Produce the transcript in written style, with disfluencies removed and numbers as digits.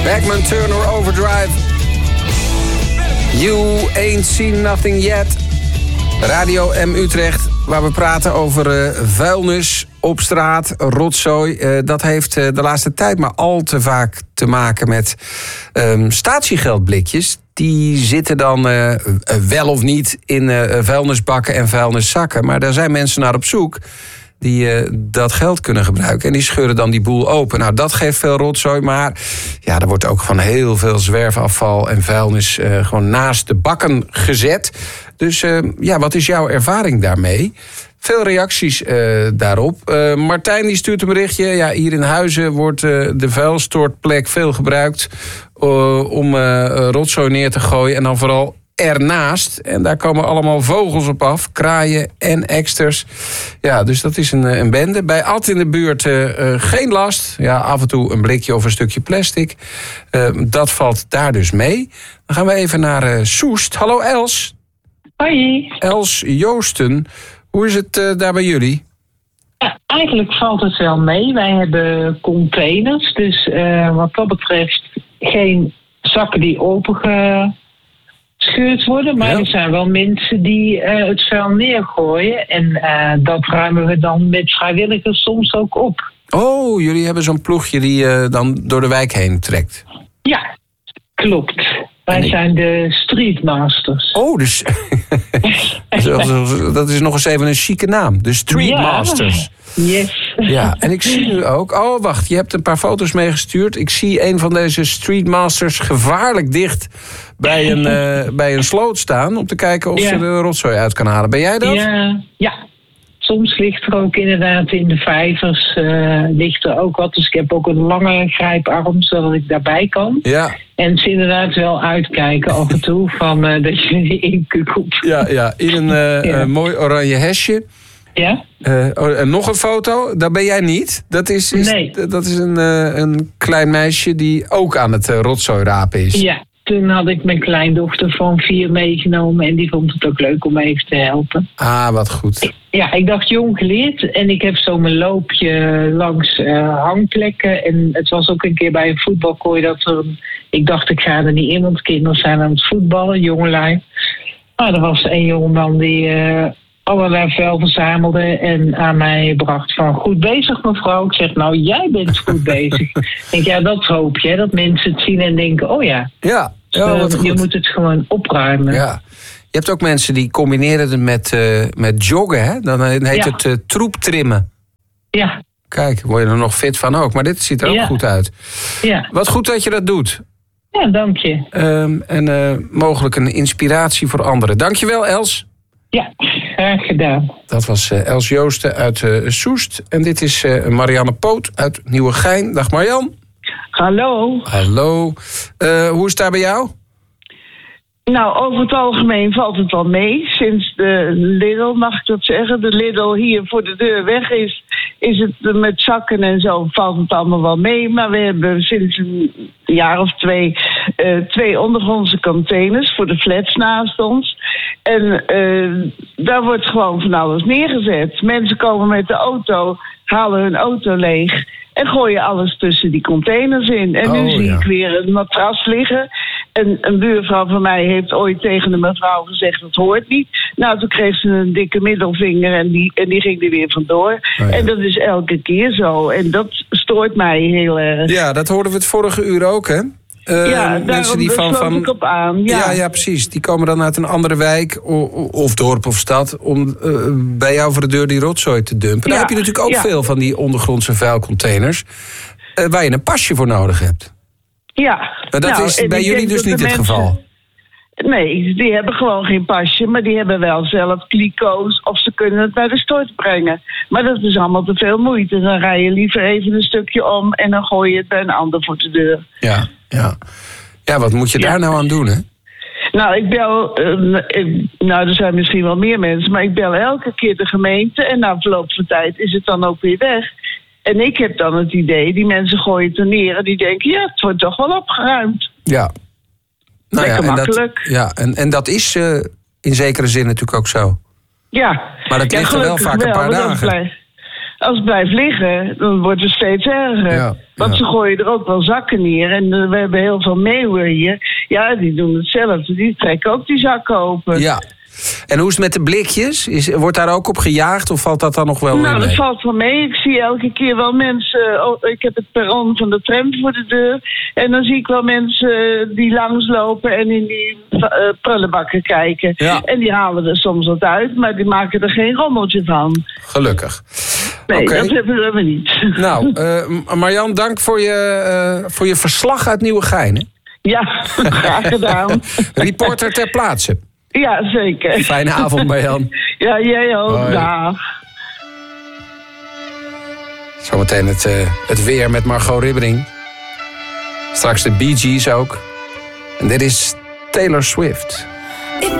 Bachman Turner Overdrive. You ain't seen nothing yet. Radio M Utrecht, waar we praten over vuilnis op straat, rotzooi. Dat heeft de laatste tijd maar al te vaak te maken met statiegeldblikjes. Die zitten dan wel of niet in vuilnisbakken en vuilniszakken. Maar daar zijn mensen naar op zoek die dat geld kunnen gebruiken. En die scheuren dan die boel open. Nou, dat geeft veel rotzooi. Maar ja, er wordt ook van heel veel zwerfafval en vuilnis gewoon naast de bakken gezet. Dus ja, wat is jouw ervaring daarmee? Veel reacties daarop. Martijn die stuurt een berichtje. Ja, hier in Huizen wordt de vuilstortplek veel gebruikt om rotzooi neer te gooien. En dan vooral ernaast. En daar komen allemaal vogels op af. Kraaien en eksters. Ja, dus dat is een bende. Bij Ad in de buurt geen last. Ja, af en toe een blikje of een stukje plastic. Dat valt daar dus mee. Dan gaan we even naar Soest. Hallo Els. Hoi. Els Joosten. Hoe is het daar bij jullie? Ja, eigenlijk valt het wel mee. Wij hebben containers. Dus wat dat betreft geen zakken die opengescheurd worden. Maar er zijn wel mensen die het vuil neergooien. En dat ruimen we dan met vrijwilligers soms ook op. Oh, jullie hebben zo'n ploegje die dan door de wijk heen trekt. Ja, klopt. Wij zijn de streetmasters. Oh, dus dat is nog eens even een chique naam. De streetmasters. Ja. Yes. Ja, en ik zie nu ook... Oh, wacht, je hebt een paar foto's meegestuurd. Ik zie een van deze streetmasters gevaarlijk dicht bij een sloot staan... om te kijken of ze de rotzooi uit kan halen. Ben jij dat? Ja. Soms ligt er ook inderdaad in de vijvers ligt er ook wat. Dus ik heb ook een lange grijparm, zodat ik daarbij kan. Ja. En het is inderdaad wel uitkijken af en toe van dat je in kukkelt. Ja, in een mooi oranje hesje. Ja. En nog een foto, daar ben jij niet. Dat is een klein meisje die ook aan het rotzooi rapen is. Ja. Toen had ik mijn kleindochter van 4 meegenomen en die vond het ook leuk om even te helpen. Ah, wat goed. Ja, ik dacht jong geleerd en ik heb zo mijn loopje langs hangplekken. En het was ook een keer bij een voetbalkooi dat ik dacht ik ga er niet in, want kinderen zijn aan het voetballen, jongelui. Maar er was een jongeman die allerlei vuil verzamelde en aan mij bracht van goed bezig mevrouw. Ik zeg nou jij bent goed bezig. Ik denk ja dat hoop je, dat mensen het zien en denken oh ja. Ja. Je moet het gewoon opruimen. Ja. Je hebt ook mensen die combineren het met joggen, hè? Dan heet het troep trimmen. Ja. Kijk, word je er nog fit van ook. Maar dit ziet er ook goed uit. Ja. Wat goed dat je dat doet. Ja, dank je. En mogelijk een inspiratie voor anderen. Dank je wel, Els. Ja, graag gedaan. Dat was Els Joosten uit Soest. En dit is Marianne Poot uit Nieuwegein. Dag Marianne. Hallo. Hallo. Hoe is het daar bij jou? Nou, over het algemeen valt het wel mee. Sinds de Lidl, mag ik dat zeggen, de Lidl hier voor de deur weg is het met zakken en zo valt het allemaal wel mee. Maar we hebben sinds een jaar of 2 ondergrondse containers voor de flats naast ons. En daar wordt gewoon van alles neergezet. Mensen komen met de auto, halen hun auto leeg en gooien alles tussen die containers in. En nu zie ik weer een matras liggen. En een buurvrouw van mij heeft ooit tegen de mevrouw gezegd dat hoort niet. Nou, toen kreeg ze een dikke middelvinger en die ging er weer vandoor. Oh ja. En dat is elke keer zo. En dat stoort mij heel erg. Ja, dat hoorden we het vorige uur ook, hè? Mensen die van ik op aan. Ja, precies. Die komen dan uit een andere wijk of dorp of stad om bij jou voor de deur die rotzooi te dumpen. Daar heb je natuurlijk ook veel van die ondergrondse vuilcontainers waar je een pasje voor nodig hebt. Ja. Maar dat is bij jullie dus niet het geval? Nee, die hebben gewoon geen pasje, maar die hebben wel zelf kliko's of ze kunnen het naar de stort brengen. Maar dat is allemaal te veel moeite. Dan rij je liever even een stukje om en dan gooi je het bij een ander voor de deur. Ja, wat moet je daar nou aan doen, hè? Nou, ik bel... er zijn misschien wel meer mensen, maar ik bel elke keer de gemeente en na verloop van tijd is het dan ook weer weg. En ik heb dan het idee, die mensen gooien het er neer en die denken, ja, het wordt toch wel opgeruimd. Ja. Nou lekker makkelijk. En dat is in zekere zin natuurlijk ook zo. Ja. Maar dat ligt er wel vaak een paar dagen. als het blijft liggen, dan wordt het steeds erger. Ja, Want ja. ze gooien er ook wel zakken neer. En we hebben heel veel meeuwen hier. Ja, die doen hetzelfde. Die trekken ook die zakken open. Ja. En hoe is het met de blikjes? Wordt daar ook op gejaagd of valt dat dan nog wel Nou, mee? dat valt wel mee. Ik zie elke keer wel mensen... ik heb het perron van de tram voor de deur. En dan zie ik wel mensen die langslopen en in die prullenbakken kijken. Ja. En die halen er soms wat uit, maar die maken er geen rommeltje van. Gelukkig. Nee, Oké. dat hebben we niet. Nou, Marjan, dank voor je verslag uit Nieuwegein. Hè? Ja, graag gedaan. Reporter ter plaatse. Ja, zeker. Fijne avond, Marjan. Ja, jij ook. Hoi. Dag. Zometeen het weer met Margot Ribbering. Straks de Bee Gees ook. En dit is Taylor Swift.